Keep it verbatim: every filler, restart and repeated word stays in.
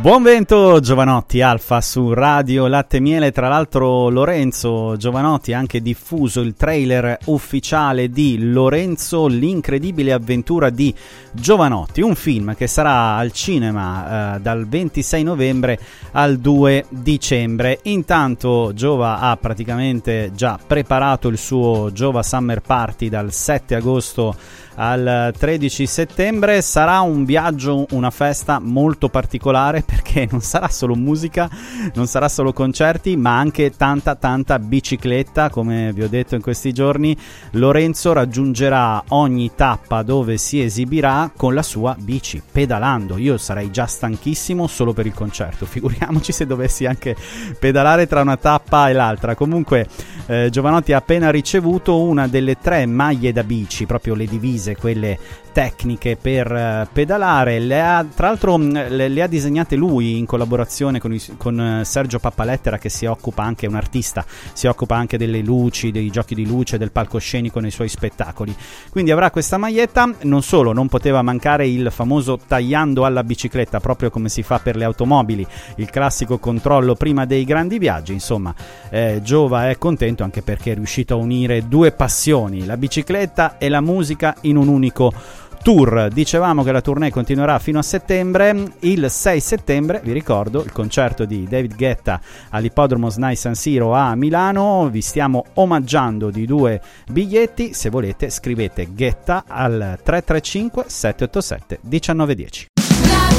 Buon vento Giovanotti, Alfa su Radio Latte Miele. Tra l'altro Lorenzo Giovanotti ha anche diffuso il trailer ufficiale di Lorenzo, l'incredibile avventura di Giovanotti, un film che sarà al cinema eh, dal ventisei novembre al due dicembre. Intanto Giova ha praticamente già preparato il suo Giova Summer Party dal sette agosto al tredici settembre. Sarà un viaggio, una festa molto particolare, perché non sarà solo musica, non sarà solo concerti, ma anche tanta tanta bicicletta. Come vi ho detto in questi giorni, Lorenzo raggiungerà ogni tappa dove si esibirà con la sua bici, pedalando. Io sarei già stanchissimo solo per il concerto, figuriamoci se dovessi anche pedalare tra una tappa e l'altra. Comunque eh, Giovanotti ha appena ricevuto una delle tre maglie da bici, proprio le divise, quelle tecniche per uh, pedalare. Le ha, tra l'altro le, le ha disegnate lui in collaborazione con, i, con uh, Sergio Pappalettera, che si occupa anche, è un artista, si occupa anche delle luci, dei giochi di luce, del palcoscenico nei suoi spettacoli. Quindi avrà questa maglietta. Non solo, non poteva mancare il famoso tagliando alla bicicletta, proprio come si fa per le automobili, il classico controllo prima dei grandi viaggi. Insomma, eh, Giova è contento anche perché è riuscito a unire due passioni, la bicicletta e la musica, in un unico tour. Dicevamo che la tournée continuerà fino a settembre. Il sei settembre, vi ricordo, il concerto di David Guetta all'Ippodromo SNAI San Siro a Milano. Vi stiamo omaggiando di due biglietti. Se volete scrivete Guetta al tre tre cinque sette otto sette uno nove uno zero.